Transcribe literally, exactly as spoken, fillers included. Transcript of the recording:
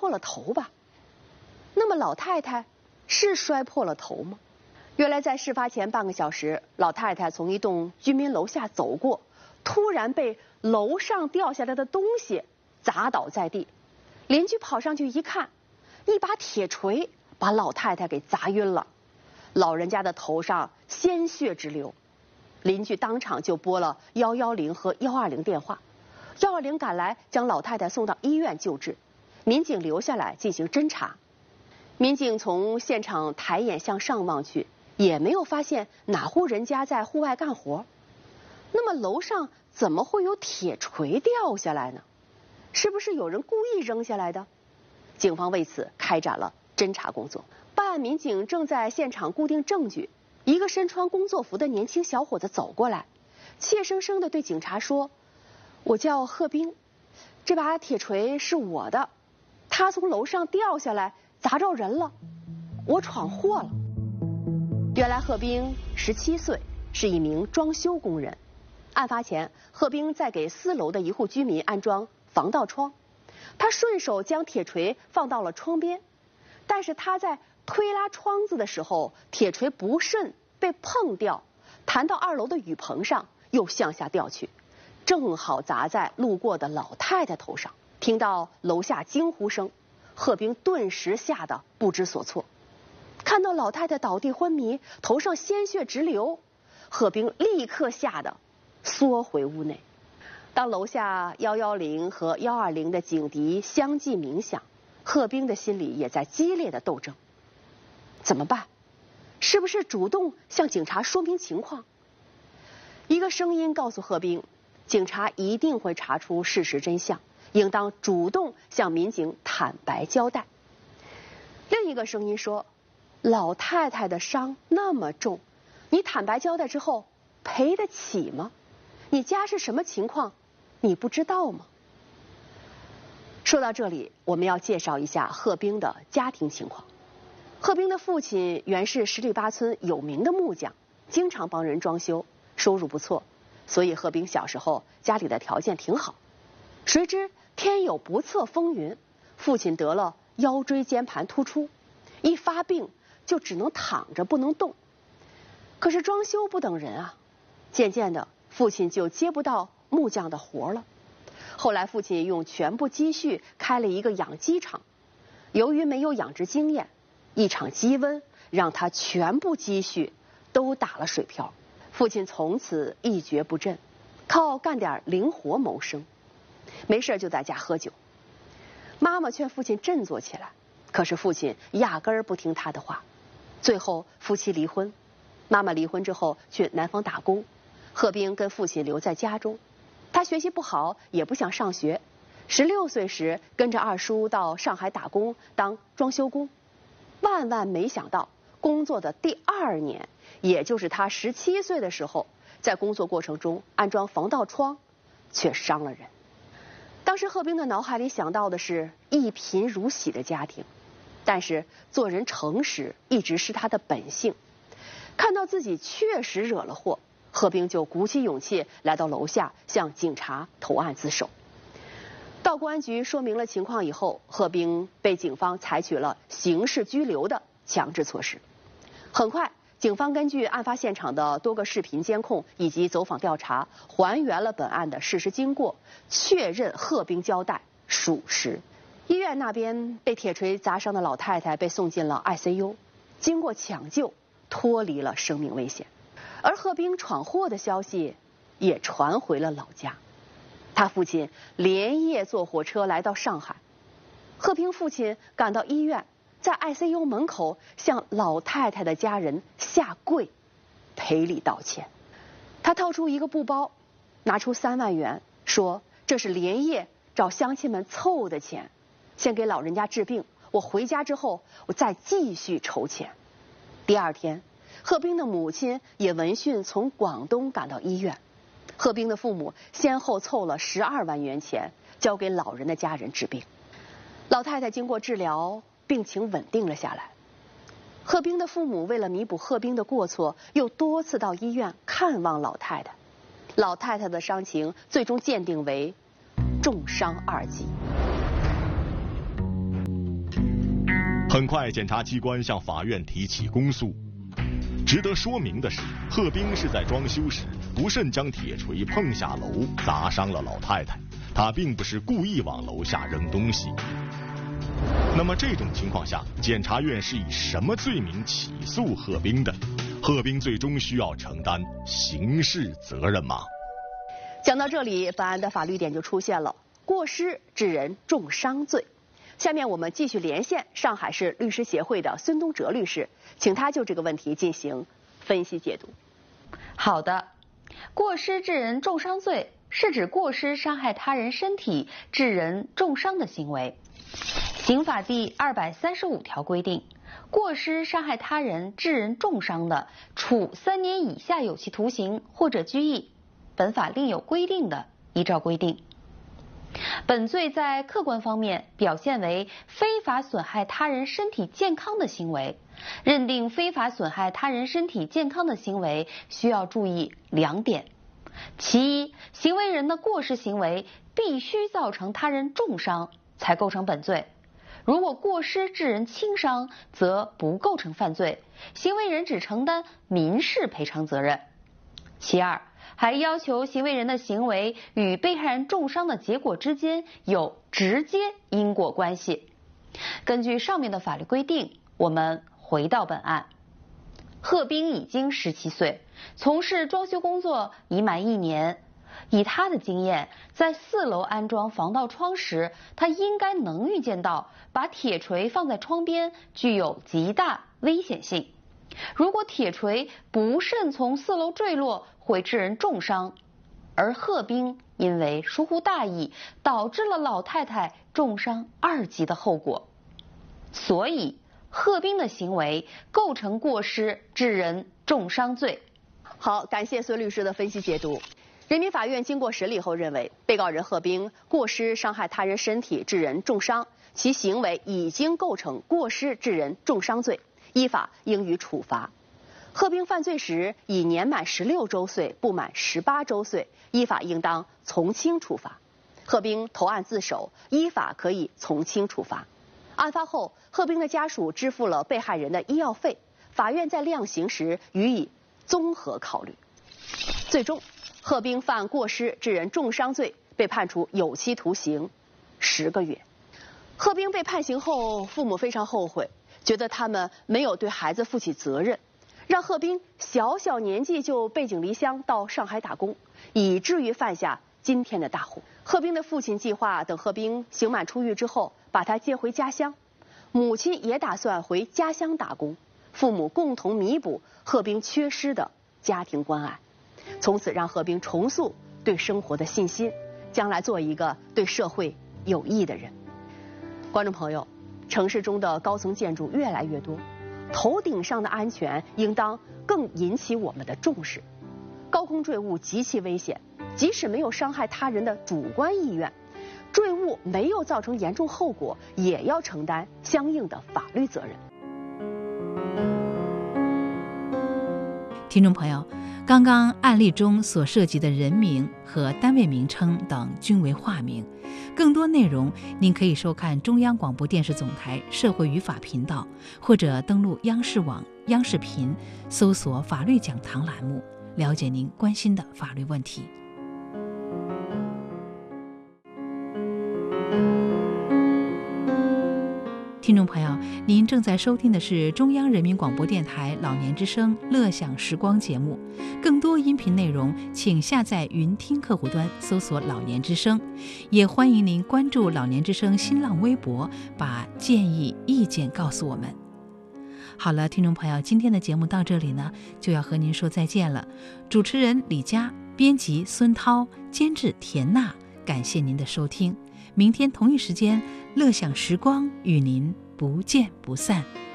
破了头吧？那么老太太是摔破了头吗？原来在事发前半个小时，老太太从一栋居民楼下走过，突然被楼上掉下来的东西砸倒在地。邻居跑上去一看，一把铁锤把老太太给砸晕了，老人家的头上鲜血直流。邻居当场就拨了一一零和一二零电话，一二零赶来将老太太送到医院救治，民警留下来进行侦查。民警从现场抬眼向上望去，也没有发现哪户人家在户外干活。那么楼上怎么会有铁锤掉下来呢？是不是有人故意扔下来的？警方为此开展了侦查工作。办案民警正在现场固定证据，一个身穿工作服的年轻小伙子走过来，怯生生地对警察说：“我叫贺兵，这把铁锤是我的，他从楼上掉下来砸着人了，我闯祸了。”原来贺兵十七岁，是一名装修工人。案发前，贺兵在给四楼的一户居民安装防盗窗，他顺手将铁锤放到了窗边，但是他在推拉窗子的时候，铁锤不慎被碰掉，弹到二楼的雨棚上，又向下掉去，正好砸在路过的老太太头上。听到楼下惊呼声，贺兵顿时吓得不知所措。看到老太太倒地昏迷，头上鲜血直流，贺兵立刻吓得缩回屋内。当楼下一一零和一二零的警笛相继鸣响，贺兵的心里也在激烈的斗争。怎么办？是不是主动向警察说明情况？一个声音告诉贺兵，警察一定会查出事实真相，应当主动向民警坦白交代。另一个声音说，老太太的伤那么重，你坦白交代之后赔得起吗？你家是什么情况，你不知道吗？说到这里，我们要介绍一下贺兵的家庭情况。贺兵的父亲原是十里八村有名的木匠，经常帮人装修，收入不错，所以贺兵小时候家里的条件挺好。谁知天有不测风云，父亲得了腰椎间盘突出，一发病就只能躺着不能动。可是装修不等人啊，渐渐的父亲就接不到木匠的活了。后来父亲用全部积蓄开了一个养鸡场，由于没有养殖经验，一场鸡瘟让他全部积蓄都打了水漂。父亲从此一蹶不振，靠干点零活谋生，没事就在家喝酒。妈妈劝父亲振作起来，可是父亲压根儿不听他的话。最后夫妻离婚，妈妈离婚之后去南方打工，贺兵跟父亲留在家中。他学习不好，也不想上学。十六岁时跟着二叔到上海打工当装修工，万万没想到工作的第二年，也就是他十七岁的时候，在工作过程中安装防盗窗，却伤了人。当时贺兵的脑海里想到的是一贫如洗的家庭，但是做人诚实一直是他的本性。看到自己确实惹了祸，贺兵就鼓起勇气来到楼下向警察投案自首。到公安局说明了情况以后，贺兵被警方采取了刑事拘留的强制措施。很快，警方根据案发现场的多个视频监控以及走访调查，还原了本案的事实经过，确认贺兵交代属实。医院那边被铁锤砸伤的老太太被送进了 I C U， 经过抢救脱离了生命危险。而贺兵闯祸的消息也传回了老家，他父亲连夜坐火车来到上海。贺兵父亲赶到医院，在 I C U 门口向老太太的家人下跪赔礼道歉。他掏出一个布包，拿出三万元，说这是连夜找乡亲们凑的钱，先给老人家治病，我回家之后我再继续筹钱。第二天，贺兵的母亲也闻讯从广东赶到医院，贺兵的父母先后凑了十二万元钱，交给老人的家人治病。老太太经过治疗，病情稳定了下来。贺兵的父母为了弥补贺兵的过错，又多次到医院看望老太太。老太太的伤情最终鉴定为重伤二级。 很快，检察机关向法院提起公诉。值得说明的是，贺兵是在装修时不慎将铁锤碰下楼，砸伤了老太太。他并不是故意往楼下扔东西。那么这种情况下，检察院是以什么罪名起诉贺兵的？贺兵最终需要承担刑事责任吗？ 讲到这里，本案的法律点就出现了过失致人重伤罪。下面我们继续连线上海市律师协会的孙东哲律师，请他就这个问题进行分析解读。 好的，过失致人重伤罪是指过失伤害他人身体致人重伤的行为。刑法第二百三十五条规定，过失伤害他人致人重伤的，处三年以下有期徒刑或者拘役。本法另有规定的，依照规定。本罪在客观方面表现为非法损害他人身体健康的行为。认定非法损害他人身体健康的行为，需要注意两点。其一，行为人的过失行为必须造成他人重伤，才构成本罪。如果过失致人轻伤，则不构成犯罪，行为人只承担民事赔偿责任。其二，还要求行为人的行为与被害人重伤的结果之间有直接因果关系。根据上面的法律规定，我们回到本案。贺兵已经十七岁，从事装修工作已满一年。以他的经验，在四楼安装防盗窗时，他应该能预见到把铁锤放在窗边具有极大危险性。如果铁锤不慎从四楼坠落，会致人重伤，而贺兵因为疏忽大意，导致了老太太重伤二级的后果。所以贺兵的行为构成过失致人重伤罪。 好，感谢孙律师的分析解读。人民法院经过审理后认为，被告人贺兵过失伤害他人身体致人重伤，其行为已经构成过失致人重伤罪，依法应予处罚。贺兵犯罪时已年满十六周岁，不满十八周岁，依法应当从轻处罚。贺兵投案自首，依法可以从轻处罚。案发后，贺兵的家属支付了被害人的医药费，法院在量刑时予以综合考虑。最终，贺兵犯过失致人重伤罪，被判处有期徒刑十个月。贺兵被判刑后，父母非常后悔，觉得他们没有对孩子负起责任，让贺兵小小年纪就背井离乡到上海打工，以至于犯下今天的大祸。贺兵的父亲计划等贺兵刑满出狱之后，把他接回家乡，母亲也打算回家乡打工，父母共同弥补贺兵缺失的家庭关爱，从此让贺兵重塑对生活的信心，将来做一个对社会有益的人。观众朋友，城市中的高层建筑越来越多，头顶上的安全应当更引起我们的重视。高空坠物极其危险，即使没有伤害他人的主观意愿，坠物没有造成严重后果，也要承担相应的法律责任。 听众朋友，刚刚案例中所涉及的人名和单位名称等均为化名。更多内容您可以收看中央广播电视总台社会与法频道，或者登录央视网、央视频，搜索法律讲堂栏目，了解您关心的法律问题。听众朋友，您正在收听的是中央人民广播电台老年之声乐享时光节目。更多音频内容请下载云听客户端搜索老年之声，也欢迎您关注老年之声新浪微博，把建议意见告诉我们。好了，听众朋友，今天的节目到这里呢，就要和您说再见了。主持人李佳，编辑孙涛，监制田娜，感谢您的收听。明天同一时间，乐享时光与您不见不散。